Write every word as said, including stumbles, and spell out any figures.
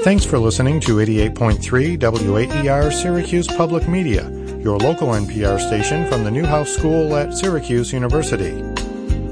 Thanks for listening to eighty-eight point three W A E R Syracuse Public Media, your local N P R station from the Newhouse School at Syracuse University.